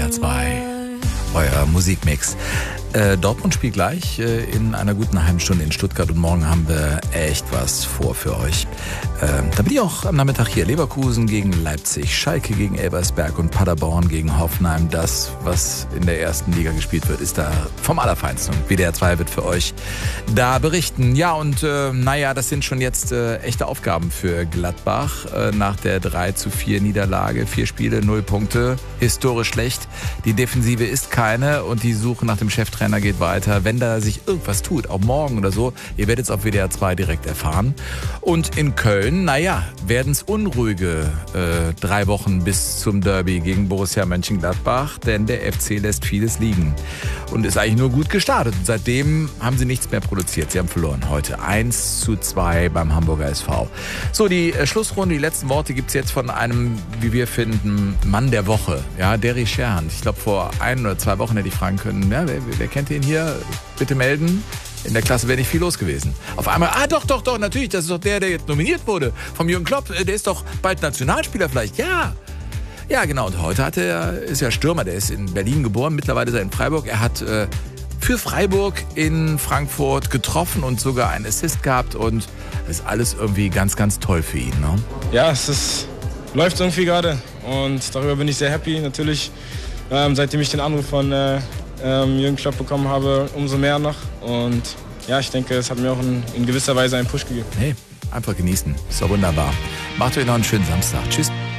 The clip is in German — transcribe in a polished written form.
WDR 2. Euer Musikmix. Dortmund spielt gleich in einer guten halben Stunde in Stuttgart und morgen haben wir echt was vor für euch. Da bin ich auch am Nachmittag hier. Leverkusen gegen Leipzig, Schalke gegen Elversberg und Paderborn gegen Hoffenheim. Das, was in der ersten Liga gespielt wird, ist da vom Allerfeinsten. Und WDR 2 wird für euch da berichten. Ja, und das sind schon jetzt echte Aufgaben für Gladbach. Nach der 3:4 Niederlage, 4 Spiele, 0 Punkte. Historisch schlecht. Die Defensive ist keine und die Suche nach dem Cheftrainer geht weiter. Wenn da sich irgendwas tut, auch morgen oder so, ihr werdet es auf WDR 2 direkt erfahren. Und in Köln, werden es unruhige 3 Wochen bis zum Derby gegen Borussia Mönchengladbach, denn der FC lässt vieles liegen und ist eigentlich nur gut gestartet. Und seitdem haben sie nichts mehr produziert. Sie haben verloren heute 1:2 beim Hamburger SV. So, die Schlussrunde, die letzten Worte gibt es jetzt von einem, wie wir finden, Mann der Woche. Ja, Derry Scherhand. Ich glaube, vor 1 oder 2 Wochen hätte ich fragen können, ja, wer kennt den hier? Bitte melden. In der Klasse wäre nicht viel los gewesen. Auf einmal, doch, natürlich, das ist doch der jetzt nominiert wurde vom Jürgen Klopp. Der ist doch bald Nationalspieler vielleicht. Ja, genau. Und heute ist er Stürmer, der ist in Berlin geboren, mittlerweile ist er in Freiburg. Er hat für Freiburg in Frankfurt getroffen und sogar einen Assist gehabt und das ist alles irgendwie ganz, ganz toll für ihn. Ne? Ja, läuft irgendwie gerade und darüber bin ich sehr happy. Natürlich, seitdem ich den Anruf von Jürgen Klopp bekommen habe, umso mehr noch. Und ja, ich denke, es hat mir auch in gewisser Weise einen Push gegeben. Hey, einfach genießen. Ist doch wunderbar. Macht euch noch einen schönen Samstag. Tschüss.